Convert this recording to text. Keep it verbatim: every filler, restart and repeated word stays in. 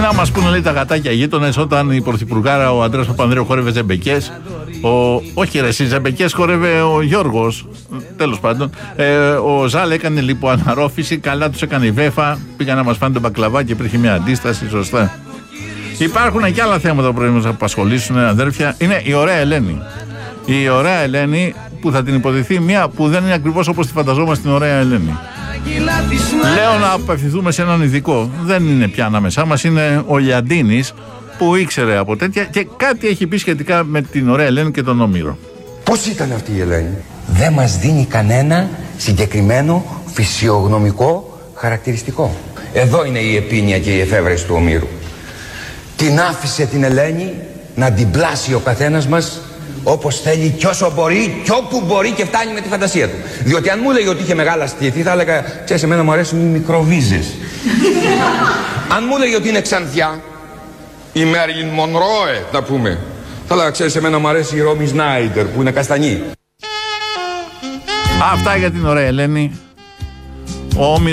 να μας πούνε, λέει, τα γατάκια γείτονες όταν η πρωθυπουργάρα ο Αντρέας Παπανδρέου χόρευε ζεμπεκές. Ο... Όχι ρε, στις ζεμπεκές χόρευε ο Γιώργος. Τέλος πάντων. Ε, ο Ζάλ έκανε λιποαναρρόφηση. Καλά τους έκανε η Βέφα. Πήγαν να μας φάνε τον μπακλαβά και υπήρχε μια αντίσταση. Σωστά. Υπάρχουν και άλλα θέματα που πρέπει να μας απασχολήσουν, αδέρφια. Είναι η ωραία Ελένη. Η ωραία Ελένη που θα την υποδηθεί μια που δεν είναι ακριβώς όπως τη φανταζόμαστε την ωραία Ελένη. Λέω να απευθυνθούμε σε έναν ειδικό. Δεν είναι πια ανάμεσά μας, είναι ο Λιαντίνης που ήξερε από τέτοια και κάτι έχει πει σχετικά με την ωραία Ελένη και τον Όμηρο. Πώς ήταν αυτή η Ελένη? Δεν μας δίνει κανένα συγκεκριμένο φυσιογνωμικό χαρακτηριστικό. Εδώ είναι η επίνοια και η εφεύρεση του Ομήρου. Την άφησε την Ελένη να την πλάσει ο καθένας μας όπως θέλει και όσο μπορεί και όπου μπορεί και φτάνει με τη φαντασία του. Διότι αν μου έλεγε ότι είχε μεγάλα στήθη θα έλεγα, ξέρεις, εμένα μου αρέσουν οι μικροβίζες. Αν μου έλεγε ότι είναι ξανθιά, η Μέριλιν Μονρόε να πούμε, θα έλεγα, ξέρεις, εμένα μου αρέσει η Ρόμι Σνάιντερ που είναι καστανή. Αυτά για την ωραία Ελένη. Ο